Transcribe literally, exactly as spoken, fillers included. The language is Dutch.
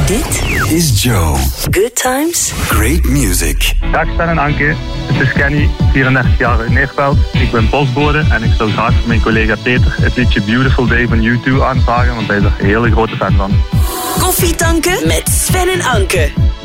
Dit is Joe. Good times. Great music. Dag Sven en Anke, het is Kenny, vierendertig jaar uit Neerveld. Ik ben postbode en ik zou graag voor mijn collega Peter het liedje Beautiful Day van U twee aanvragen, want hij is er een hele grote fan van. Koffie tanken met Sven en Anke.